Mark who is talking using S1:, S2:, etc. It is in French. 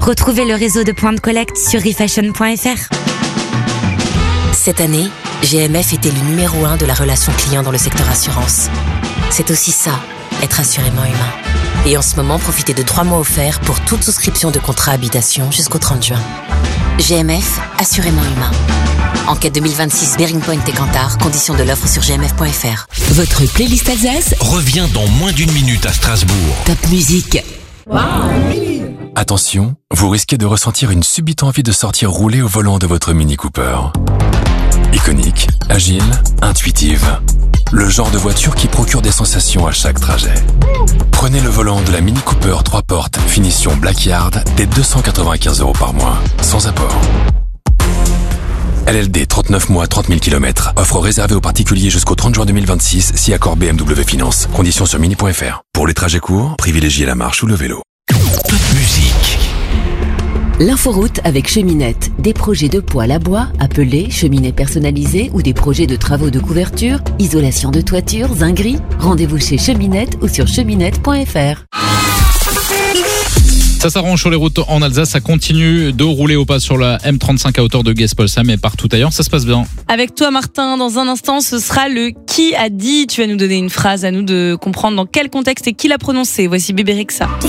S1: Retrouvez le réseau de points de collecte sur refashion.fr.
S2: Cette année, GMF était le numéro 1 de la relation client dans le secteur assurance. C'est aussi ça, être assurément humain. Et en ce moment, profitez de 3 mois offerts pour toute souscription de contrat habitation jusqu'au 30 juin. GMF, assurément humain. Enquête 2026 Bearing Point et Cantar, conditions de l'offre sur gmf.fr.
S3: Votre playlist Alsace
S4: revient dans moins d'1 minute à Strasbourg.
S3: Top musique.
S5: Attention, vous risquez de ressentir une subite envie de sortir rouler au volant de votre Mini Cooper. Iconique, agile, intuitive. Le genre de voiture qui procure des sensations à chaque trajet. Prenez le volant de la Mini Cooper 3 portes, finition Blackyard, dès 295 € par mois, sans apport. LLD 39 mois, 30 000 km. Offre réservée aux particuliers jusqu'au 30 juin 2026, si accord BMW Finance. Conditions sur mini.fr. Pour les trajets courts, privilégiez la marche ou le vélo.
S4: Top musique.
S3: L'inforoute avec Cheminette. Des projets de poêle à bois, appelés cheminées personnalisées ou des projets de travaux de couverture, isolation de toiture, zinguerie. Rendez-vous chez Cheminette ou sur cheminette.fr.
S6: Ça s'arrange sur les routes en Alsace, ça continue de rouler au pas sur la M35 à hauteur de Guespolsheim et partout ailleurs, ça se passe bien.
S7: Avec toi Martin, dans un instant, ce sera le qui a dit. Tu vas nous donner une phrase, à nous de comprendre dans quel contexte et qui l'a prononcé. Voici Bébé Rexha.